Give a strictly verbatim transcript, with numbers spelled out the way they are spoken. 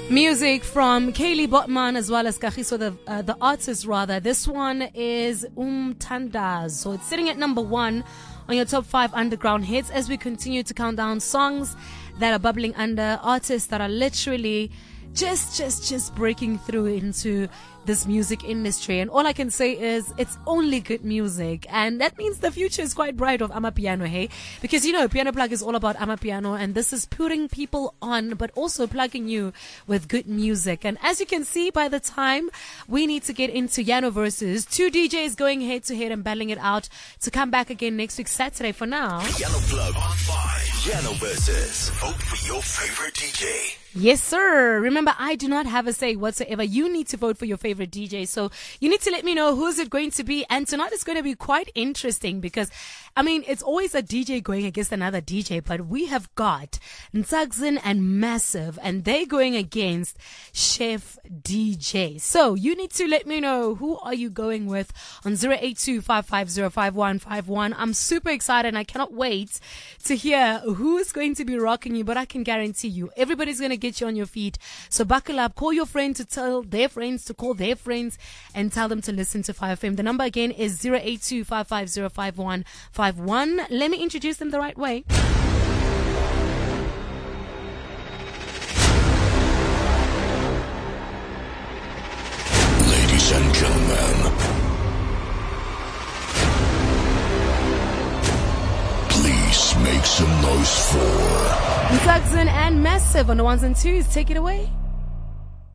Music from Kaylee Botman as well as Kagiso, the uh, the artist rather. This one is Umtandaz. So it's sitting at number one on your top five underground hits as we continue to count down songs that are bubbling under, artists that are literally just, just, just breaking through into this music industry. And all I can say is it's only good music. And that means the future is quite bright of Amapiano, hey? Because, you know, Piano Plug is all about Amapiano, and this is putting people on, but also plugging you with good music. And as you can see, by the time we need to get into Yano versus two D Js going head to head and battling it out to come back again next week, Saturday. For now, Yano Plug on five. Yano versus. Vote for your favorite D J. Yes, sir. Remember, I do not have a say whatsoever. You need to vote for your favorite D J. So you need to let me know who's it going to be. And tonight is going to be quite interesting because, I mean, it's always a D J going against another D J, but we have got Ntsagzin and Massive, and they're going against Chef D J. So you need to let me know who are you going with on zero eight two, five five zero, five one five one. I'm super excited and I cannot wait to hear who is going to be rocking you, but I can guarantee you everybody's going to get you on your feet. So buckle up, call your friend to tell their friends to call their friends and tell them to listen to Fire F M. The number again is zero eight two, five five zero, five one five one. Let me introduce them the right way. Ladies and gentlemen, please make some noise for Ntsagzin and Massive on the ones and twos. Take it away.